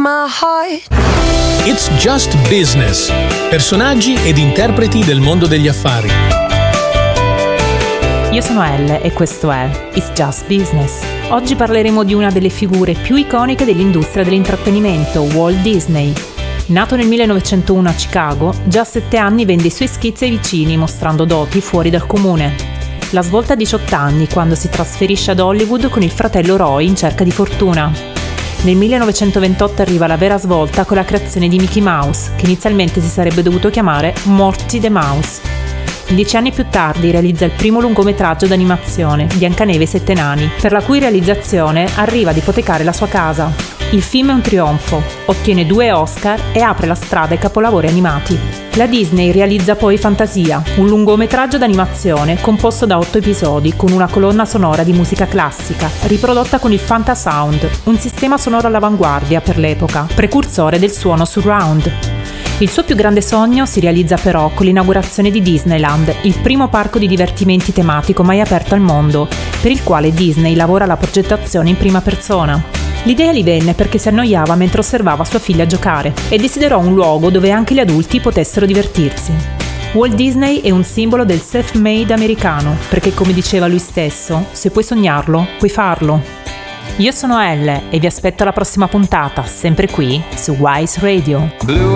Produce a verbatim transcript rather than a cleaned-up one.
my heart. It's Just Business. Personaggi ed interpreti del mondo degli affari. Io sono Elle e questo è It's Just Business. Oggi parleremo di una delle figure più iconiche dell'industria dell'intrattenimento, Walt Disney. Nato nel millenovecentouno a Chicago, già a sette anni vende i suoi schizzi ai vicini, mostrando doti fuori dal comune. La svolta a diciotto anni, quando si trasferisce ad Hollywood con il fratello Roy in cerca di fortuna. Nel millenovecentoventotto arriva la vera svolta con la creazione di Mickey Mouse, che inizialmente si sarebbe dovuto chiamare Morty the Mouse. Dieci anni più tardi realizza il primo lungometraggio d'animazione, Biancaneve e i Sette Nani, per la cui realizzazione arriva ad ipotecare la sua casa. Il film è un trionfo, ottiene due Oscar e apre la strada ai capolavori animati. La Disney realizza poi Fantasia, un lungometraggio d'animazione composto da otto episodi con una colonna sonora di musica classica, riprodotta con il Fantasound, un sistema sonoro all'avanguardia per l'epoca, precursore del suono surround. Il suo più grande sogno si realizza però con l'inaugurazione di Disneyland, il primo parco di divertimenti tematico mai aperto al mondo, per il quale Disney lavora alla progettazione in prima persona. L'idea gli venne perché si annoiava mentre osservava sua figlia giocare e desiderò un luogo dove anche gli adulti potessero divertirsi. Walt Disney è un simbolo del self-made americano, perché come diceva lui stesso, se puoi sognarlo, puoi farlo. Io sono Elle e vi aspetto alla prossima puntata, sempre qui su Wise Radio. Blue